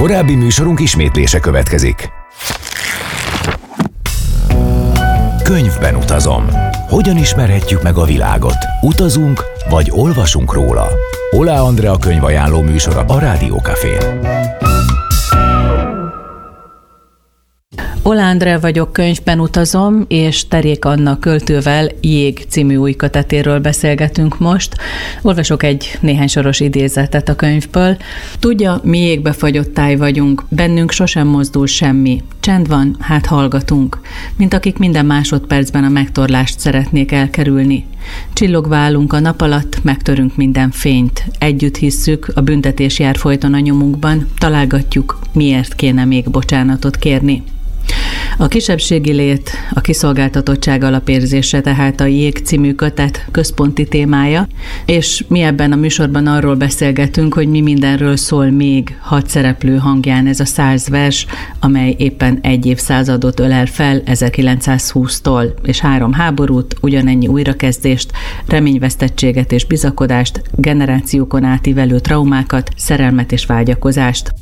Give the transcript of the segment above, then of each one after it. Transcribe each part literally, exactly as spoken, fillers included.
Korábbi műsorunk ismétlése következik. Könyvben utazom. Hogyan ismerhetjük meg a világot? Utazunk, vagy olvasunk róla? Oláh Andrea könyvajánló műsora a Rádió Cafén. Oláh Andrea vagyok, könyvben utazom, és Terék Anna költővel Jég című új kötetéről beszélgetünk most. Olvasok egy néhány soros idézetet a könyvből. Tudja, mi jégbe fagyott táj vagyunk, bennünk sosem mozdul semmi. Csend van, hát hallgatunk, mint akik minden másodpercben a megtorlást szeretnék elkerülni. Csillogva állunk a nap alatt, megtörünk minden fényt. Együtt hisszük, a büntetés jár folyton a nyomunkban, találgatjuk, miért kéne még bocsánatot kérni. A kisebbségi lét, a kiszolgáltatottság alapérzése tehát a Jég című kötet központi témája, és mi ebben a műsorban arról beszélgetünk, hogy mi mindenről szól még hat szereplő hangján ez a száz vers, amely éppen egy évszázadot ölel fel ezerkilencszázhúsztól, és három háborút, ugyanennyi újrakezdést, reményvesztettséget és bizakodást, generációkon átívelő traumákat, szerelmet és vágyakozást.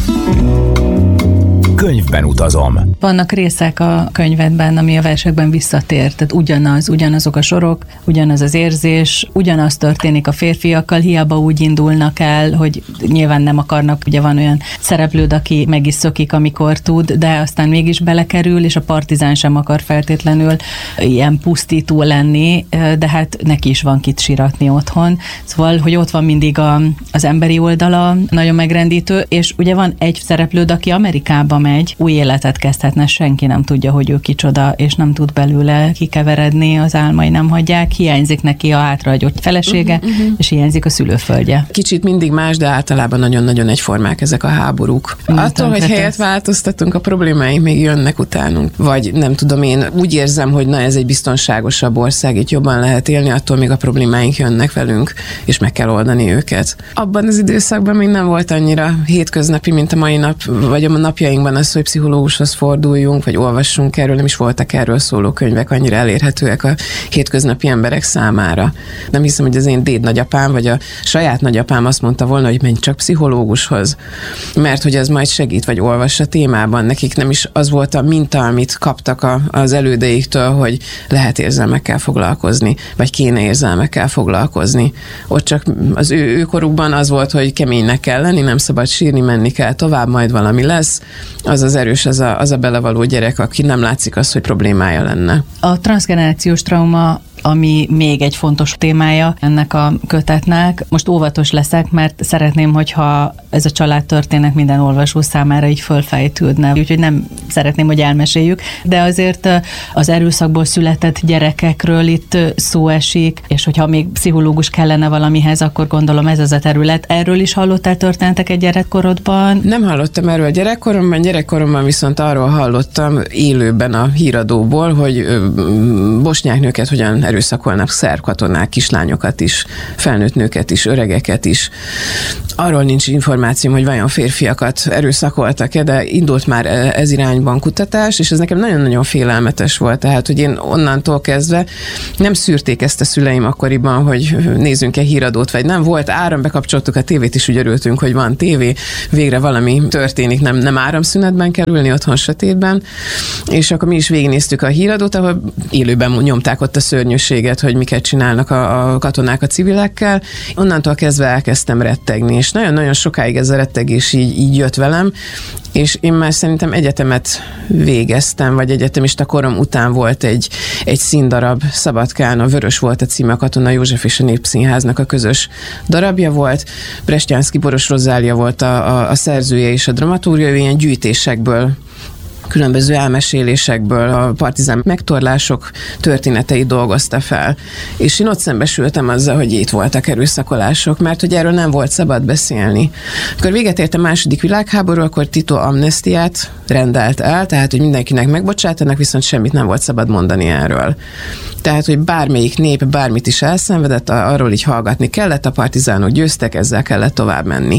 Könyvben utazom. Vannak részek a könyvedben, ami a versekben visszatér, tehát ugyanaz, ugyanazok a sorok, ugyanaz az érzés, ugyanaz történik a férfiakkal, hiába úgy indulnak el, hogy nyilván nem akarnak, ugye van olyan szereplőd, aki meg is szökik, amikor tud, de aztán mégis belekerül, és a partizán sem akar feltétlenül ilyen pusztító lenni, de hát neki is van kit siratni otthon. Szóval, hogy ott van mindig a, az emberi oldala, nagyon megrendítő, és ugye van egy szereplőd, aki Amerikába megy, új életet kezdhetne, senki nem tudja, hogy ő kicsoda, és nem tud belőle kikeveredni, az álmai nem hagyják, hiányzik neki a hátrahagyott felesége, uh-huh, uh-huh. és hiányzik a szülőföldje. Kicsit mindig más, de általában nagyon-nagyon egyformák ezek a háborúk. Mm, Attól, hogy helyet változtatunk, a problémáink még jönnek utánunk. Vagy nem tudom, én úgy érzem, hogy na ez egy biztonságosabb ország, itt jobban lehet élni, attól még a problémáink jönnek velünk, és meg kell oldani őket. Abban az időszakban még nem volt annyira hétköznapi, mint a mai nap, vagy a napjainkban az, hogy pszichológushoz forduljunk, vagy olvassunk erről, nem is voltak erről szóló könyvek annyira elérhetőek a hétköznapi emberek számára. Nem hiszem, hogy az én déd nagyapám, vagy a saját nagyapám azt mondta volna, hogy menj csak pszichológushoz, mert hogy az majd segít, vagy olvass a témában. Nekik nem is az volt a minta, amit kaptak a, az elődeiktől, hogy lehet érzelmekkel foglalkozni, vagy kéne érzelmekkel foglalkozni. Ott csak az ő, ő korukban az volt, hogy keménynek kell lenni, nem szabad sírni, menni kell tovább, majd valami lesz. Az az erős, az a, az a belevaló gyerek, aki nem látszik az, hogy problémája lenne. A transzgenerációs trauma, ami még egy fontos témája ennek a kötetnek. Most óvatos leszek, mert szeretném, hogyha ez a családtörténet minden olvasó számára így fölfejtődne. Úgyhogy nem szeretném, hogy elmeséljük, de azért az erőszakból született gyerekekről itt szó esik, és hogyha még pszichológus kellene valamihez, akkor gondolom ez az a terület. Erről is hallottál történeteket gyerekkorodban? Nem hallottam erről gyerekkoromban, gyerekkoromban viszont arról hallottam élőben a híradóból, hogy bosnyák nőket hogyan erőszakolnak szerb katonák, kislányokat is, felnőtt nőket is, öregeket is. Arról nincs információm, hogy vajon férfiakat erőszakoltak-e, de indult már ez irányban kutatás, és ez nekem nagyon-nagyon félelmetes volt. Tehát, hogy én onnantól kezdve nem szűrték ezt a szüleim akkoriban, hogy nézzünk-e híradót, vagy nem. Volt áram, bekapcsoltuk a tévét, és úgy örültünk, hogy van tévé, végre valami történik, nem, nem áramszünetben kell ülni otthon sötétben, és akkor mi is végignéztük a híradót, ahol élőben nyomták ott a szörnyűséget, hogy miket csinálnak a, a katonák a civilekkel. Onnantól kezdve elkezdtem rettegni, és nagyon-nagyon sokáig ez a rettegés így, így jött velem, és én már szerintem egyetemet végeztem, vagy egyetemista korom után volt egy, egy színdarab Szabadkán, a Vörös volt a címe, a Katona József és a Népszínháznak a közös darabja volt. Brestjánszky Boros Rozália volt a, a, a szerzője és a dramaturgia, ilyen gyűjtésekből, különböző elmesélésekből a partizán megtorlások történeteit dolgozta fel. És én ott szembesültem azzal, hogy itt voltak erőszakolások, mert hogy erről nem volt szabad beszélni. Akkor véget ért a második világháború, akkor Tito amnestiát rendelt el, tehát, hogy mindenkinek megbocsátanak, viszont semmit nem volt szabad mondani erről. Tehát, hogy bármelyik nép bármit is elszenvedett, arról így hallgatni kellett, a partizánok győztek, ezzel kellett tovább menni.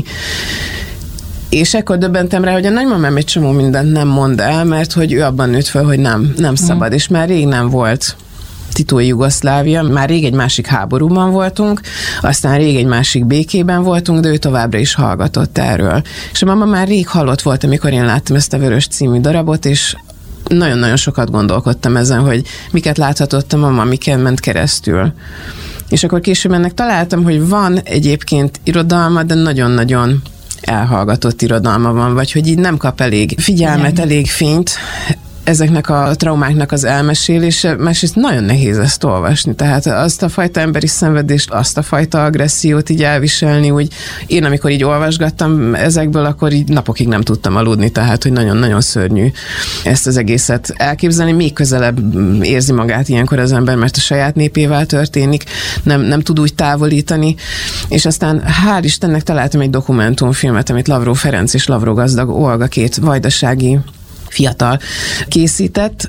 És ekkor döbbentem rá, hogy a nagymamám egy csomó mindent nem mond el, mert hogy ő abban nőtt fel, hogy nem, nem szabad, mm. és már rég nem volt Tito Jugoszlávia, már rég egy másik háborúban voltunk, aztán rég egy másik békében voltunk, de ő továbbra is hallgatott erről. És a mama már rég halott volt, amikor én láttam ezt a Vörös című darabot, és nagyon-nagyon sokat gondolkodtam ezen, hogy miket láthatott a mama, miken ment keresztül. És akkor később ennek találtam, hogy van egyébként irodalma, de nagyon-nagyon elhallgatott irodalma van, vagy hogy így nem kap elég figyelmet, igen, elég fényt ezeknek a traumáknak az elmesélése, másrészt nagyon nehéz ezt olvasni, tehát azt a fajta emberi szenvedést, azt a fajta agressziót így elviselni, úgy én amikor így olvasgattam ezekből, akkor így napokig nem tudtam aludni, tehát hogy nagyon-nagyon szörnyű ezt az egészet elképzelni, még közelebb érzi magát ilyenkor az ember, mert a saját népével történik, nem, nem tud úgy távolítani, és aztán hál' Istennek találtam egy dokumentumfilmet, amit Lavró Ferenc és Lavró Gazdag Olga, két vajdasági fiatal készített,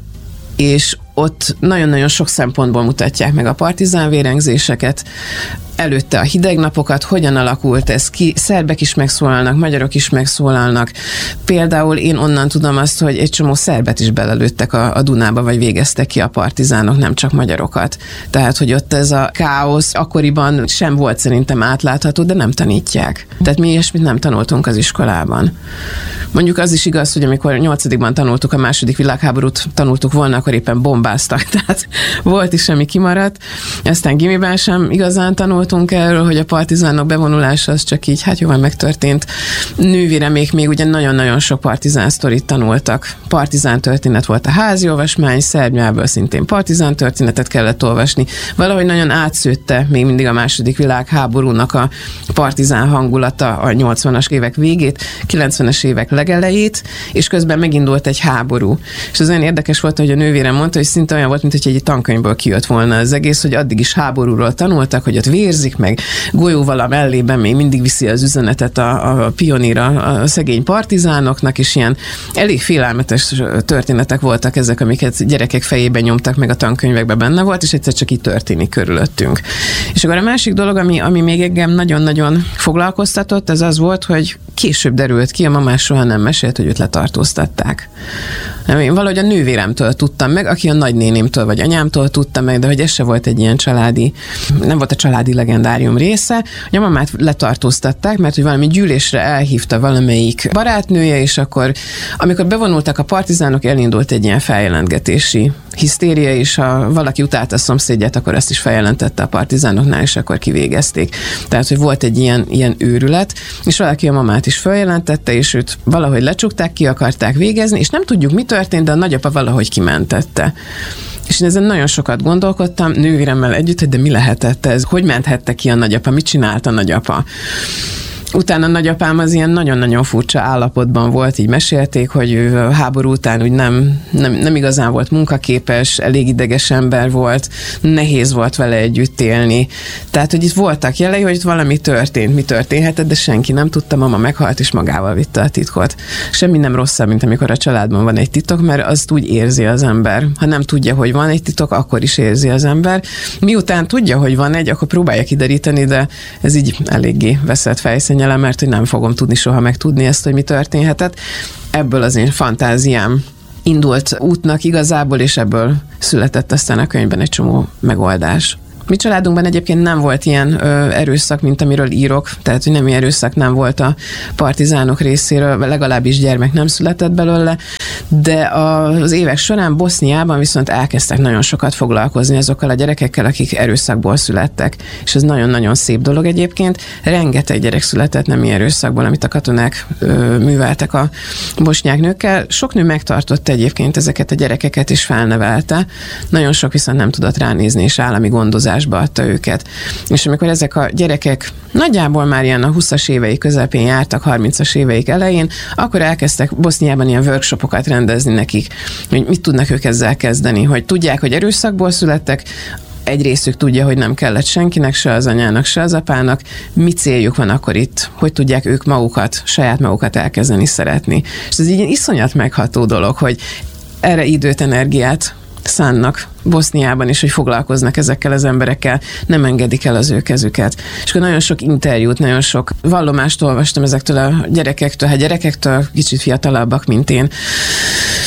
és ott nagyon-nagyon sok szempontból mutatják meg a partizán vérengzéseket, előtte a hideg napokat, hogyan alakult ez ki, szerbek is megszólalnak, magyarok is megszólalnak. Például én onnan tudom azt, hogy egy csomó szerbet is belelőttek a, a Dunába, vagy végeztek ki a partizánok, nem csak magyarokat. Tehát, hogy ott ez a káosz akkoriban sem volt szerintem átlátható, de nem tanítják. Tehát mi ilyesmit nem tanultunk az iskolában. Mondjuk az is igaz, hogy amikor nyolcadikban tanultuk a második világháborút, tanultuk volna, akkor éppen bombáztak. Tehát volt is, ami kimaradt. Aztán gimiben sem igazán tanultunk erről, hogy a partizánok bevonulása az csak így, hát jóval megtörtént. Nővéremék még ugye nagyon-nagyon sok partizán sztorit tanultak. Partizán történet volt a házi olvasmány, Szerbiából szintén partizán történetet kellett olvasni. Valahogy nagyon átszőtte még mindig a második világháborúnak a partizán hangulata a nyolcvanas évek végét, kilencvenes évek legelejét, és közben megindult egy háború. És az olyan érdekes volt, hogy a nővérem mondta, hogy szinte olyan volt, mint hogy egy tankönyvből kijött volna az egész, hogy addig is háborúról tanultak, hogy ott vérzik, meg golyóval a mellében még mindig viszi az üzenetet a, a pioníra a szegény partizánoknak, és ilyen elég félelmetes történetek voltak ezek, amiket gyerekek fejében nyomtak, meg a tankönyvekben benne volt, és egyszer csak így történik körülöttünk. És akkor a másik dolog, ami, ami még engem nagyon-nagyon foglalkoztatott, ez az volt, hogy később derült ki, a mamás soha nem mesélt, hogy őt letartóztatták. Én valahogy a nővéremtől tudtam meg, aki a nagynénémtől vagy anyámtól tudta meg, de hogy ez se volt egy ilyen családi, nem volt a családi legendárium része, hogy a mamát letartóztatták, mert hogy valami gyűlésre elhívta valamelyik barátnője, és akkor, amikor bevonultak a partizánok, elindult egy ilyen feljelentgetési hisztéria, és ha valaki utálta a szomszédját, akkor ezt is feljelentette a partizánoknál, és akkor kivégezték. Tehát, hogy volt egy ilyen, ilyen őrület, és valaki a mamát is feljelentette, és őt valahogy lecsukták, ki akarták végezni, és nem tudjuk, mi történt, de a nagyapa valahogy kimentette. És én ezen nagyon sokat gondolkodtam, nővéremmel együtt, hogy de mi lehetett ez? Hogy menthette ki a nagyapa? Mit csinált a nagyapa? Utána a nagyapám az ilyen nagyon-nagyon furcsa állapotban volt, így mesélték, hogy ő a háború után úgy nem, nem, nem igazán volt munkaképes, elég ideges ember volt, nehéz volt vele együtt élni. Tehát, hogy itt voltak jelei, hogy itt valami történt, mi történhetett, de senki nem tudta, mama meghalt, és magával vitte a titkot. Semmi nem rosszabb, mint amikor a családban van egy titok, mert azt úgy érzi az ember. Ha nem tudja, hogy van egy titok, akkor is érzi az ember. Miután tudja, hogy van egy, akkor próbálja kideríteni, de ez így eléggé veszett fejszennyel, mert hogy nem fogom tudni soha megtudni ezt, hogy mi történhetett. Ebből az én fantáziám indult útnak igazából, és ebből született aztán a könyvben egy csomó megoldás. Mi családunkban egyébként nem volt ilyen ö, erőszak, mint amiről írok, tehát hogy nem ilyen erőszak nem volt a partizánok részéről, legalábbis gyermek nem született belőle, de az évek során Boszniában viszont elkezdtek nagyon sokat foglalkozni azokkal a gyerekekkel, akik erőszakból születtek, és ez nagyon-nagyon szép dolog egyébként. Rengeteg gyerek született nem ilyen erőszakból, amit a katonák ö, műveltek a bosnyák nőkkel. Sok nő megtartotta egyébként ezeket a gyerekeket és felnevelte, nagyon sok viszont nem tudott ránézni, és állami gondozás adta őket. És amikor ezek a gyerekek nagyjából már ilyen a huszas éveik közepén jártak, harmincas éveik elején, akkor elkezdtek Boszniában ilyen workshopokat rendezni nekik, hogy mit tudnak ők ezzel kezdeni, hogy tudják, hogy erőszakból születtek, egy részük tudja, hogy nem kellett senkinek, se az anyának, se az apának, mi céljuk van akkor itt, hogy tudják ők magukat, saját magukat elkezdeni szeretni. És ez így egy iszonyat megható dolog, hogy erre időt, energiát szánnak Boszniában is, hogy foglalkoznak ezekkel az emberekkel, nem engedik el az ő kezüket. És akkor nagyon sok interjút, nagyon sok vallomást olvastam ezektől a gyerekektől, hát gyerekektől kicsit fiatalabbak, mint én,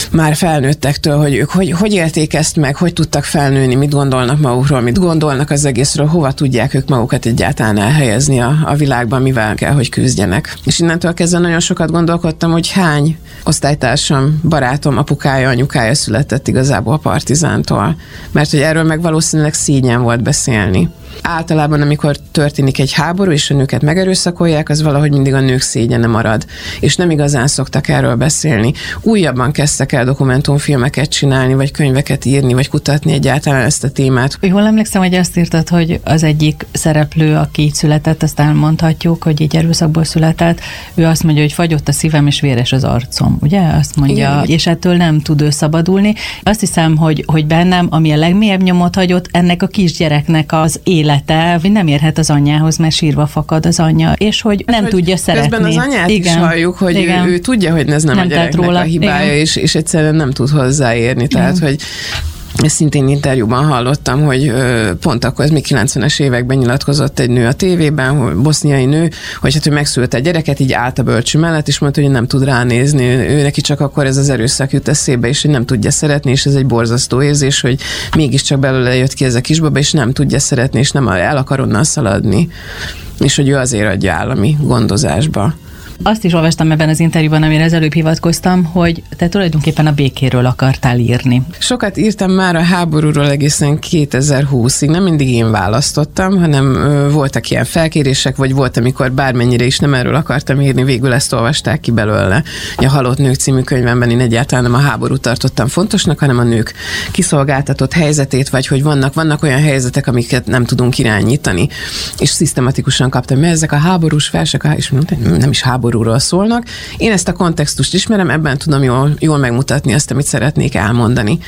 már felnőttektől, hogy ők hogy, hogy élték ezt meg, hogy tudtak felnőni, mit gondolnak magukról, mit gondolnak az egészről, hova tudják ők magukat egyáltalán elhelyezni a, a világban, mivel kell, hogy küzdjenek. És innentől kezdve nagyon sokat gondolkodtam, hogy hány osztálytársam, barátom, apukája, anyukája született igazából a Partizántól. Mert hogy erről meg valószínűleg szégyen volt beszélni. Általában, amikor történik egy háború, és a nőket megerőszakolják, az valahogy mindig a nők szégyene marad. És nem igazán szoktak erről beszélni. Újabban kezdtek el dokumentumfilmeket csinálni, vagy könyveket írni, vagy kutatni egyáltalán ezt a témát. Jól emlékszem, hogy azt írtad, hogy az egyik szereplő, aki így született, azt elmondhatjuk, hogy így erőszakból született, ő azt mondja, hogy fagyott a szívem és véres az arcom, ugye? Azt mondja, igen. És ettől nem tud ő szabadulni. Azt hiszem, hogy, hogy bennem, ami a legmélyebb nyomot hagyott, ennek a kisgyereknek az élete, hogy nem érhet az anyjához, mert sírva fakad az anyja, és hogy nem hogy tudja szeretni. Közben az anyát igen. is halljuk, hogy ő, ő tudja, hogy ez nem, nem a gyereknek róla. a hibája, és, és egyszerűen nem tud hozzáérni. Tehát, igen. hogy ezt szintén interjúban hallottam, hogy pont akkor, ez még kilencvenes években nyilatkozott egy nő a tévében, boszniai nő, hogy hát ő megszült egy gyereket, így állt a bölcső mellett, és mondta, hogy nem tud ránézni. Ő neki csak akkor ez az erőszak jut eszébe, és hogy nem tudja szeretni, és ez egy borzasztó érzés, hogy mégiscsak belőle jött ki ez a kisbaba, és nem tudja szeretni, és nem el akar onnan szaladni. És hogy ő azért adja állami gondozásba. Azt is olvastam ebben az interjúban, amire az előbb hivatkoztam, hogy te tulajdonképpen a békéről akartál írni. Sokat írtam már a háborúról egészen kétezer-húszig, nem mindig én választottam, hanem ö, voltak ilyen felkérések, vagy volt, amikor bármennyire is nem erről akartam írni, végül ezt olvasták ki belőle. A Halott nők című könyvemben én egyáltalán nem a háborút tartottam fontosnak, hanem a nők kiszolgáltatott helyzetét, vagy hogy vannak, vannak olyan helyzetek, amiket nem tudunk irányítani. És szisztematikusan kaptam, mert ezek a háborús versek, és nem is háború háborúról szólnak. Én ezt a kontextust ismerem, ebben tudom jól, jól megmutatni azt, amit szeretnék elmondani.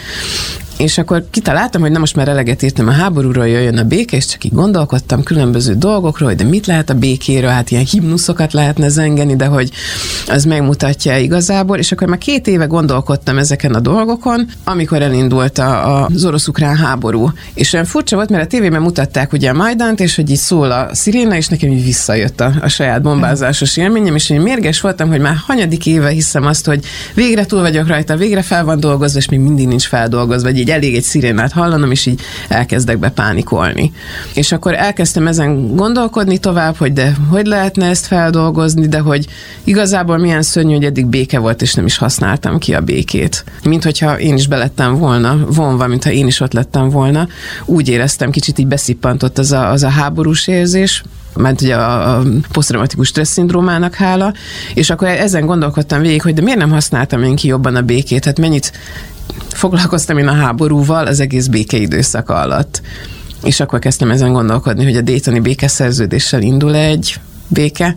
És akkor kitaláltam, hogy na most már eleget írtam a háborúról, jöjjön a béke, és csak így gondolkodtam különböző dolgokról, hogy de mit lehet a békéről, hát ilyen himnuszokat lehetne zengeni, de hogy az megmutatja igazából, és akkor már két éve gondolkodtam ezeken a dolgokon, amikor elindult a, az orosz-ukrán háború. És olyan furcsa volt, mert a tévében mutatták ugye a Majdant, és hogy így szól a sziréna, és nekem így visszajött a, a saját bombázásos élményem, és én mérges voltam, hogy már hanyadik éve hiszem azt, hogy végre túl vagyok rajta, végre fel van dolgozva, és még mindig nincs feldolgozva, vagy így elég egy szirénát hallanom, és így elkezdek bepánikolni. És akkor elkezdtem ezen gondolkodni tovább, hogy de hogy lehetne ezt feldolgozni, de hogy igazából milyen szörnyű, hogy eddig béke volt, és nem is használtam ki a békét. Mint hogyha én is belettem volna, vonva, mintha én is ott lettem volna. Úgy éreztem, kicsit így beszippantott az a, az a háborús érzés, mert ugye a, a posztraumatikus stressz szindrómának hála, és akkor ezen gondolkodtam végig, hogy de miért nem használtam én ki jobban a békét, hát mennyit foglalkoztam én a háborúval az egész békeidőszak alatt. És akkor kezdtem ezen gondolkodni, hogy a Daytoni békeszerződéssel indul egy béke,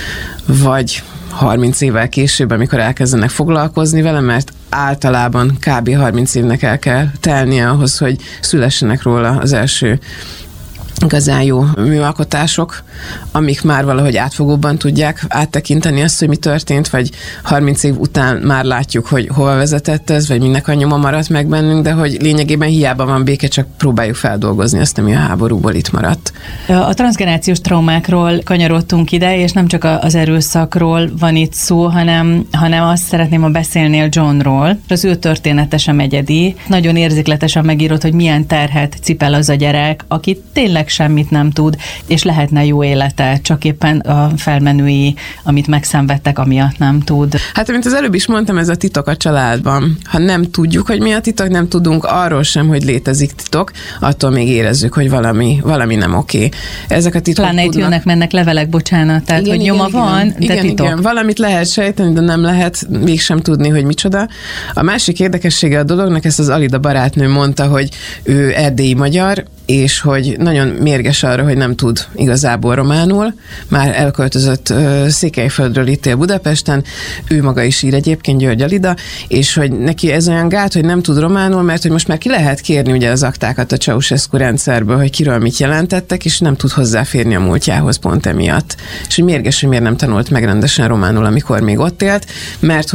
vagy harminc évvel később, amikor elkezdenek foglalkozni vele, mert általában kb. harminc évnek el kell telnie ahhoz, hogy szülessenek róla az első igazán jó műalkotások, amik már valahogy átfogóban tudják áttekinteni azt, hogy mi történt, vagy harminc év után már látjuk, hogy hova vezetett ez, vagy minek a nyoma maradt meg bennünk, de hogy lényegében hiába van béke, csak próbáljuk feldolgozni azt, ami a háborúból itt maradt. A transzgenerációs traumákról kanyarodtunk ide, és nem csak az erőszakról van itt szó, hanem, hanem azt szeretném, ha beszélnél Johnról. Az ő története sem egyedi. Nagyon érzékletesen megírod, hogy milyen terhet cipel az a gyerek, aki tényleg semmit nem tud, és lehetne jó élete, csak éppen a felmenői, amit megszenvedtek, amiatt nem tud. Hát, mint az előbb is mondtam, ez a titok a családban. Ha nem tudjuk, hogy mi a titok, nem tudunk arról sem, hogy létezik titok, attól még érezzük, hogy valami, valami nem oké. Ezek a titok Pláne itt jönnek, mennek levelek, bocsánat, tehát, igen, hogy nyoma igen, van, igen, de igen, titok. Igen, valamit lehet sejteni, de nem lehet mégsem tudni, hogy micsoda. A másik érdekessége a dolognak, ezt az Alida barátnő mondta, hogy ő erdélyi magyar, és hogy nagyon mérges arra, hogy nem tud igazából románul. Már elköltözött uh, Székelyföldről, itt él Budapesten, ő maga is ír egyébként, György Alida, és hogy neki ez olyan gát, hogy nem tud románul, mert hogy most már ki lehet kérni ugye az aktákat a Ceausescu rendszerből, hogy kiről mit jelentettek, és nem tud hozzáférni a múltjához pont emiatt. És hogy mérges, hogy miért nem tanult meg rendesen románul, amikor még ott élt, mert hogy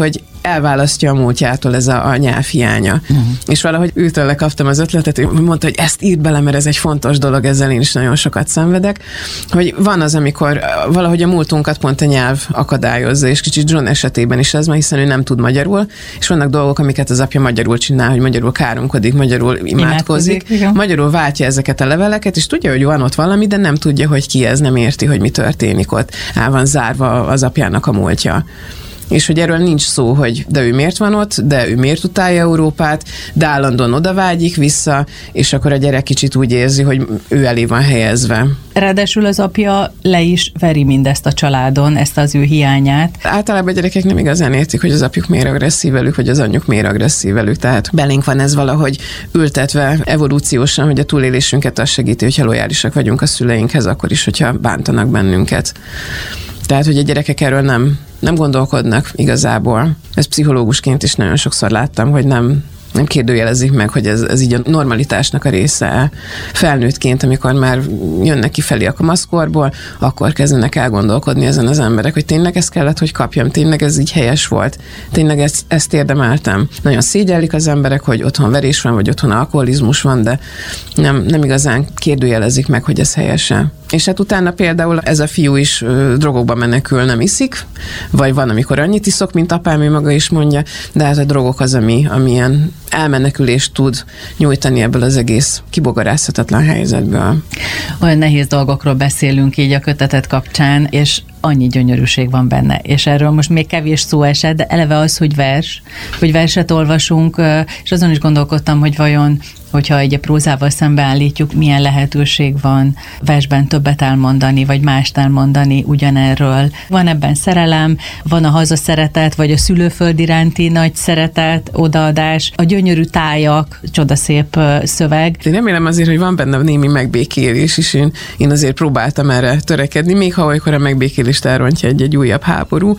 elválasztja a múltjától ez a, a nyelvhiánya. Uh-huh. És valahogy őtől lekaptam az ötletet, hogy mondta, hogy ezt írd bele, mert ez egy fontos dolog, ezzel én is nagyon sokat szenvedek, hogy van az, amikor valahogy a múltunkat pont a nyelv akadályozza, és kicsit John esetében is ez, mert hiszen ő nem tud magyarul, és vannak dolgok, amiket az apja magyarul csinál, hogy magyarul káromkodik, magyarul imádkozik, imádkozik magyarul váltja ezeket a leveleket, és tudja, hogy van ott valami, de nem tudja, hogy ki ez, nem érti, hogy mi történik ott. El van zárva az apjának a múltja. És hogy erről nincs szó, hogy de ő miért van ott, de ő miért utálja Európát, de állandóan odavágyik vissza, és akkor a gyerek kicsit úgy érzi, hogy ő elé van helyezve. Ráadásul az apja le is veri mindezt a családon, ezt az ő hiányát. Általában a gyerekek nem igazán értik, hogy az apjuk miért agresszív velük, vagy az anyjuk miért agresszív velük. Tehát belénk van ez valahogy ültetve evolúciósan, hogy a túlélésünket az segíti, hogyha lojálisak vagyunk a szüleinkhez, akkor is, hogyha bántanak bennünket. Tehát, hogy a gyerekek erről nem, nem gondolkodnak igazából. Ezt pszichológusként is nagyon sokszor láttam, hogy nem, nem kérdőjelezik meg, hogy ez, ez így a normalitásnak a része. Felnőttként, amikor már jönnek kifelé a kamaszkorból, akkor kezdenek elgondolkodni ezen az emberek, hogy tényleg ezt kellett, hogy kapjam, tényleg ez így helyes volt, tényleg ezt, ezt érdemeltem. Nagyon szégyellik az emberek, hogy otthon verés van, vagy otthon alkoholizmus van, de nem, nem igazán kérdőjelezik meg, hogy ez helyese. És hát utána például ez a fiú is ö, drogokba menekül, nem iszik, vagy van, amikor annyit iszok, mint apám, ő maga is mondja, de hát a drogok az, ami, ami ilyen elmenekülést tud nyújtani ebből az egész kibogarázhatatlan helyzetből. Olyan nehéz dolgokról beszélünk így a kötetet kapcsán, és annyi gyönyörűség van benne, és erről most még kevés szó esett, de eleve az, hogy vers, hogy verset olvasunk, és azon is gondolkodtam, hogy vajon, hogyha egy prózával szembeállítjuk, milyen lehetőség van versben többet elmondani, vagy mást elmondani ugyanerről. Van ebben szerelem, van a hazaszeretet, vagy a szülőföld iránti nagy szeretet, odaadás, a gyönyörű tájak, csodaszép szöveg. Én remélem azért, hogy van benne némi megbékélés is, én, én azért próbáltam erre törekedni, még ha olykor a megbékélést elrontja egy, egy újabb háború.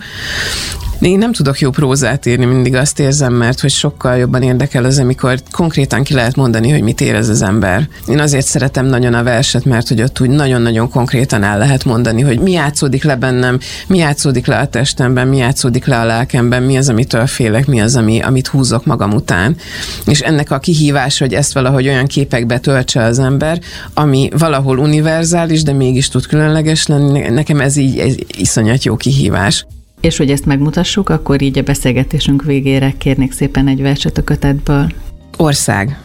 De én nem tudok jó prózát írni, mindig azt érzem, mert hogy sokkal jobban érdekel az, amikor konkrétan ki lehet mondani, hogy mit érez az ember. Én azért szeretem nagyon a verset, mert hogy ott úgy nagyon-nagyon konkrétan el lehet mondani, hogy mi játszódik le bennem, mi játszódik le a testemben, mi játszódik le a lelkemben, mi az, amitől félek, mi az, ami, amit húzok magam után. És ennek a kihívás, hogy ezt valahogy olyan képekbe töltse az ember, ami valahol univerzális, de mégis tud különleges lenni. Nekem ez így egy iszonyat jó kihívás. És hogy ezt megmutassuk, akkor így a beszélgetésünk végére kérnék szépen egy verset a kötetből. Ország.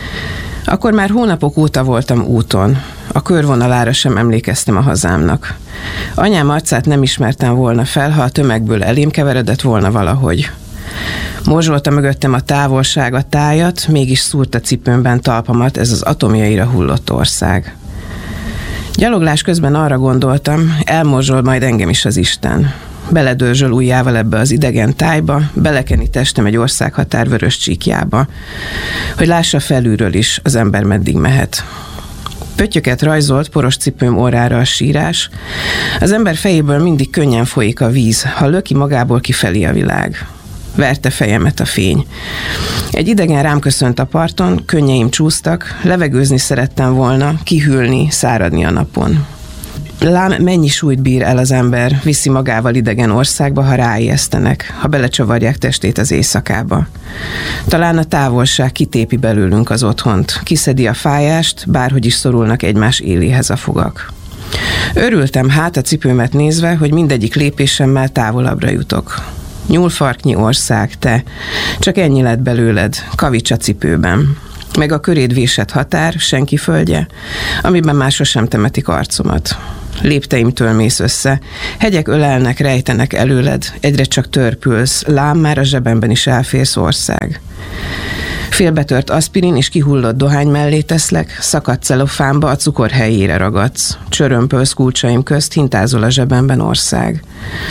Akkor már hónapok óta voltam úton. A körvonalára sem emlékeztem a hazámnak. Anyám arcát nem ismertem volna fel, ha a tömegből elém keveredett volna valahogy. Morzsolta mögöttem a távolság, a tájat, mégis szúrt a cipőmben talpamat ez az atomjaira hullott ország. Gyaloglás közben arra gondoltam, elmorzsol majd engem is az Isten. Beledörzsöl ujjával ebbe az idegen tájba, belekeni testem egy országhatár vörös csíkjába, hogy lássa felülről is, az ember meddig mehet. Pöttyöket rajzolt poros cipőm orrára a sírás. Az ember fejéből mindig könnyen folyik a víz, ha löki magából kifelé a világ. Verte fejemet a fény. Egy idegen rám köszönt a parton, könnyeim csúsztak, levegőzni szerettem volna, kihűlni, száradni a napon. Lám, mennyi súlyt bír el az ember, viszi magával idegen országba, ha ráijesztenek, ha belecsavarják testét az éjszakába. Talán a távolság kitépi belőlünk az otthont, kiszedi a fájást, bárhogy is szorulnak egymás éléhez a fogak. Örültem hát a cipőmet nézve, hogy mindegyik lépésemmel távolabbra jutok. Nyúlfarknyi ország, te, csak ennyi lett belőled, kavics a cipőben. Meg a köréd vésett határ, senki földje, amiben már sosem temetik arcomat. Lépteimtől mész össze, hegyek ölelnek, rejtenek előled, egyre csak törpülsz, lám már a zsebemben is elférsz ország. Félbetört aszpirin és kihullott dohány mellé teszlek, szakadt celofánba a cukor helyére ragadsz, csörömpölsz kulcsaim közt, hintázol a zsebemben ország.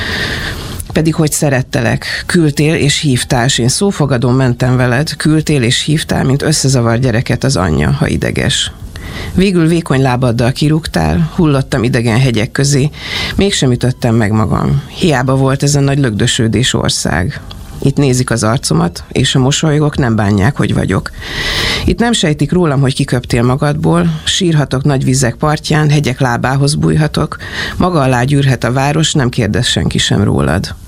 Pedig hogy szerettelek, küldtél és hívtál, s én szófogadón mentem veled, küldtél és hívtál, mint összezavar gyereket az anyja, ha ideges. Végül vékony lábaddal kirúgtál, hullottam idegen hegyek közé, mégsem ütöttem meg magam. Hiába volt ez a nagy lögdösödés ország. Itt nézik az arcomat, és a mosolygok nem bánják, hogy vagyok. Itt nem sejtik rólam, hogy kiköptél magadból, sírhatok nagy vizek partján, hegyek lábához bújhatok, maga alá gyűrhet a város, nem kérdez senki sem rólad.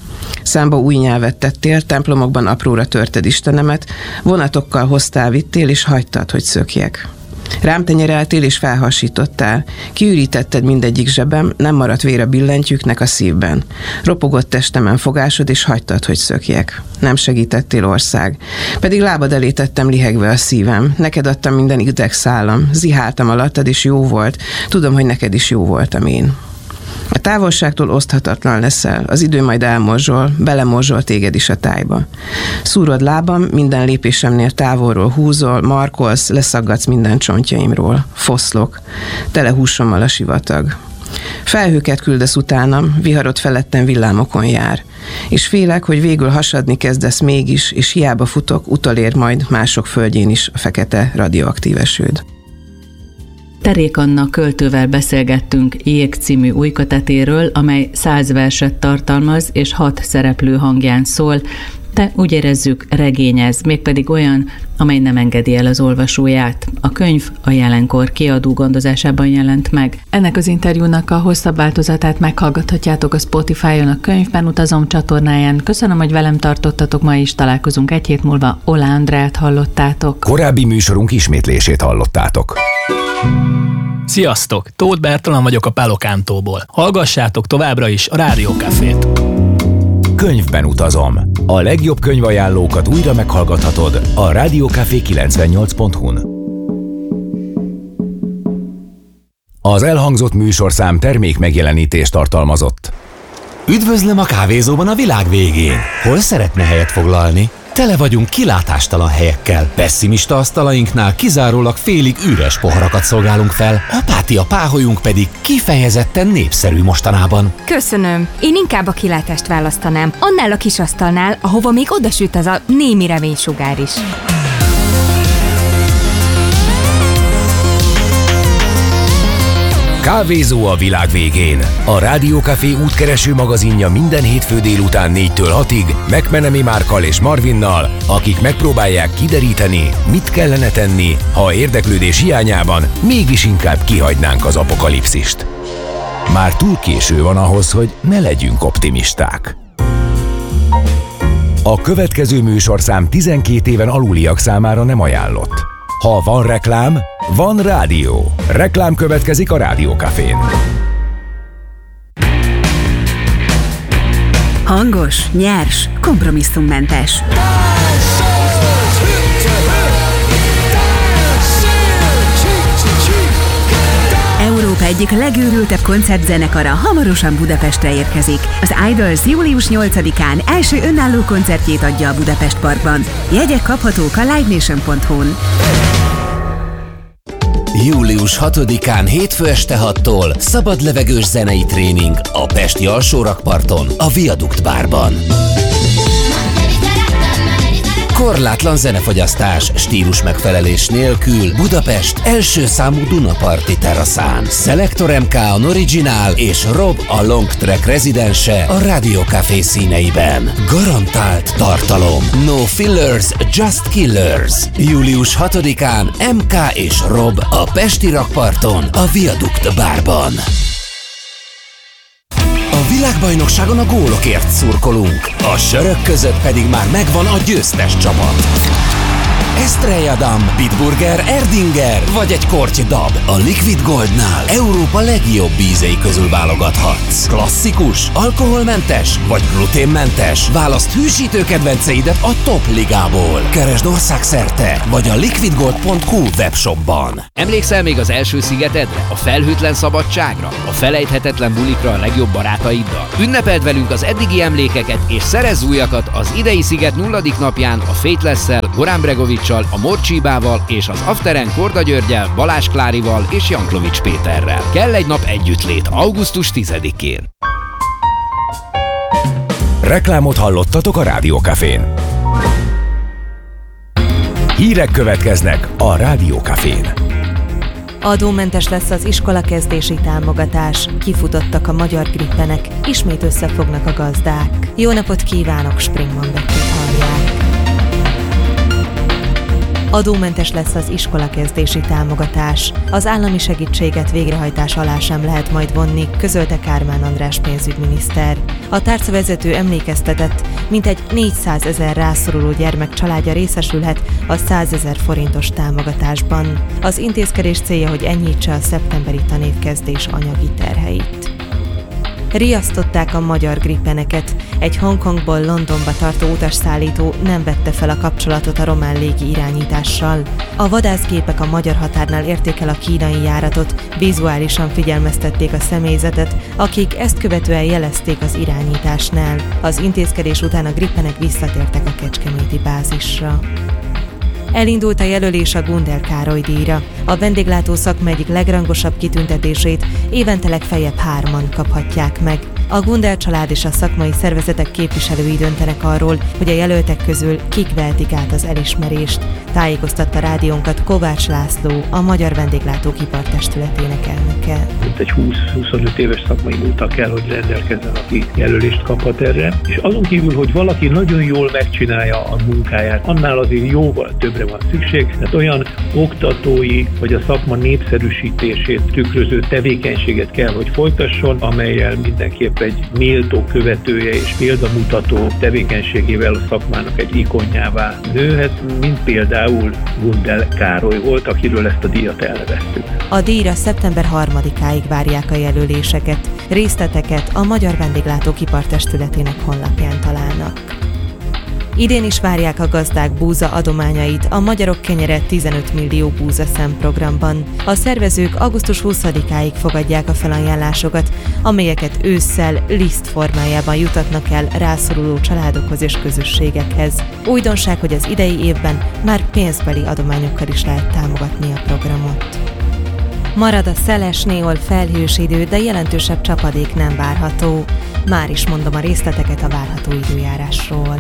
Számba új nyelvet tettél, templomokban apróra törted Istenemet, vonatokkal hoztál, vittél, és hagytad, hogy szökjek. Rám tenyereltél és felhasítottál. Kiürítetted mindegyik zsebem, nem maradt vér a billentyűknek a szívben. Ropogott testemen fogásod, és hagytad, hogy szökjek. Nem segítettél, ország. Pedig lábad elé tettem lihegve a szívem. Neked adtam minden idegszálam. Ziháltam alattad, és jó volt. Tudom, hogy neked is jó voltam én. A távolságtól oszthatatlan leszel, az idő majd elmorzsol, belemorzsol téged is a tájba. Szúrod lábam, minden lépésemnél távolról húzol, markolsz, leszaggatsz minden csontjaimról. Foszlok, tele húsommal a sivatag. Felhőket küldesz utánam, viharod felettem villámokon jár. És félek, hogy végül hasadni kezdesz mégis, és hiába futok, utolér majd mások földjén is a fekete radioaktív esőd. Terék Anna költővel beszélgettünk Jég című új kötetéről, amely száz verset tartalmaz és hat szereplő hangján szól, de úgy érezzük, regényez, mégpedig olyan, amely nem engedi el az olvasóját. A könyv a Jelenkor kiadó gondozásában jelent meg. Ennek az interjúnak a hosszabb változatát meghallgathatjátok a Spotify-on, a Könyvben utazom csatornáján. Köszönöm, hogy velem tartottatok, ma is találkozunk egy hét múlva. Oláh Andreát hallottátok. Korábbi műsorunk ismétlését hallottátok. Sziasztok! Tóth Bertalan vagyok a Pelokántóból. Hallgassátok továbbra is a Rádió Cafét. Könyvben utazom. A legjobb könyvajánlókat újra meghallgathatod a rádió café kilencvennyolc pont hu-n. Az elhangzott műsorszám termék megjelenítést tartalmazott. Üdvözlöm a kávézóban a világ végén. Hol szeretne helyet foglalni? Tele vagyunk kilátástalan helyekkel. Pessimista asztalainknál kizárólag félig üres poharakat szolgálunk fel, apátia páholyunk pedig kifejezetten népszerű mostanában. Köszönöm. Én inkább a kilátást választanám. Annál a kis asztalnál, ahova még odasüt az a némi reménysugár is. Kávézó a világ végén. A Rádió Café útkereső magazinja minden hétfő délután négytől hatig McMenemy Márkkal és Marvinnal, akik megpróbálják kideríteni, mit kellene tenni, ha érdeklődés hiányában mégis inkább kihagynánk az apokalipszist. Már túl késő van ahhoz, hogy ne legyünk optimisták. A következő műsorszám tizenkét éven aluliak számára nem ajánlott. Ha van reklám, van rádió. Reklám következik a Rádió Cafén. Hangos, nyers, kompromisszummentes. Európa egyik legőrültebb koncertzenekara hamarosan Budapestre érkezik. Az Idols július nyolcadikán első önálló koncertjét adja a Budapest Parkban. Jegyek kaphatók a live nation pont hu-n. július hatodikán hétfő este hattól szabadlevegős zenei tréning a pesti alsórakparton, a Viadukt bárban. Korlátlan zenefogyasztás, stílus megfelelés nélkül Budapest első számú Dunaparti teraszán. Selector em ká an Original és Rob a Long Track rezidense a Rádió Café színeiben. Garantált tartalom. No fillers, just killers. július hatodikán em ká és Rob a Pesti rakparton, a Viadukt bárban. A világbajnokságon a gólokért szurkolunk, a sörök között pedig már megvan a győztes csapat. Estrella Damm, Bitburger, Erdinger vagy egy korty dab. A Liquid Goldnál Európa legjobb ízei közül válogathatsz. Klasszikus, alkoholmentes vagy gluténmentes. Válaszd hűsítő kedvenceidet a top ligából. Keresd országszerte vagy a liquid gold pont hu webshopban. Emlékszel még az első szigetedre? A felhőtlen szabadságra? A felejthetetlen bulikra a legjobb barátaiddal? Ünnepeld velünk az eddigi emlékeket és szerezz újakat az idei sziget nulladik napján a Faithless-szel, Goran Bregovic, a Morcsibával és az Afteren Korda Györgyel, Balázs Klárival és Janklovics Péterrel. Kell egy nap együttlét augusztus tizedikén. Reklámot hallottatok a Rádió Cafén. Hírek következnek a Rádió Cafén. Adómentes lesz az iskolakezdési támogatás. Kifutottak a magyar grippenek, ismét összefognak a gazdák. Jó napot kívánok, Springman Beckit hallják. Adómentes lesz az iskolakezdési támogatás. Az állami segítséget végrehajtás alá sem lehet majd vonni, közölte Kármán András pénzügyminiszter. A tárcavezető emlékeztetett, mintegy négyszázezer rászoruló gyermek családja részesülhet a százezer forintos támogatásban. Az intézkedés célja, hogy enyhítse a szeptemberi tanévkezdés anyagi terheit. Riasztották a magyar grippeneket. Egy Hongkongból Londonba tartó utasszállító nem vette fel a kapcsolatot a román légi irányítással. A vadászgépek a magyar határnál érték el a kínai járatot, vizuálisan figyelmeztették a személyzetet, akik ezt követően jelezték az irányításnál. Az intézkedés után a grippenek visszatértek a kecskeméti bázisra. Elindult a jelölés a Gundel Károly díjra. A vendéglátó szakma egyik legrangosabb kitüntetését évente legfeljebb hárman kaphatják meg. A Gundel család és a szakmai szervezetek képviselői döntenek arról, hogy a jelöltek közül kik vehetik át az elismerést. Tájékoztatta rádiónkat Kovács László, a Magyar Vendéglátók Ipartestületének elnöke. Egy húsz-huszonöt éves szakmai múlttal kell, hogy rendelkezzen, aki jelölést kaphat erre. És azon kívül, hogy valaki nagyon jól megcsinálja a munkáját, annál azért jóval többre van szükség. Tehát olyan oktatói vagy a szakma népszerűsítését tükröző tevékenységet kell, hogy folytasson, amellyel mindenképp egy méltó követője és példamutató tevékenységével a szakmának egy ikonjává nőhet, mint például Gundel Károly volt, akiről ezt a díjat elneveztük. A díjra szeptember harmadikáig várják a jelöléseket. Részleteket a Magyar Vendéglátók Ipartestületének honlapján találnak. Idén is várják a gazdák búza adományait a Magyarok Kenyere tizenöt millió búza szemprogramban. A szervezők augusztus huszadikáig fogadják a felajánlásokat, amelyeket ősszel liszt formájában jutatnak el rászoruló családokhoz és közösségekhez. Újdonság, hogy az idei évben már pénzbeli adományokkal is lehet támogatni a programot. Marad a szeles, néhol felhős idő, de jelentősebb csapadék nem várható. Már is mondom a részleteket a várható időjárásról.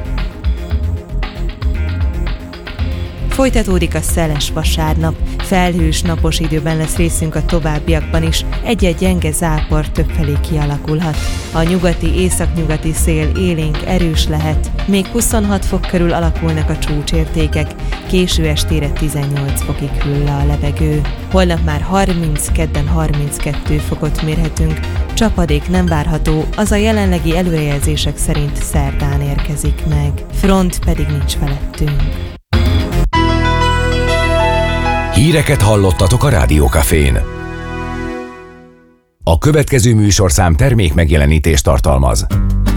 Folytatódik a szeles vasárnap, felhős napos időben lesz részünk a továbbiakban is, egy-egy gyenge zápor többfelé kialakulhat. A nyugati, északnyugati szél élénk erős lehet, még huszonhat fok körül alakulnak a csúcsértékek, késő estére tizennyolc fokig hűl le a levegő. Holnap már harminc, kedden harminckettő fokot mérhetünk, csapadék nem várható, az a jelenlegi előrejelzések szerint szerdán érkezik meg, front pedig nincs felettünk. Híreket hallottatok a Rádiókafén. A következő műsorszám termék megjelenítést tartalmaz.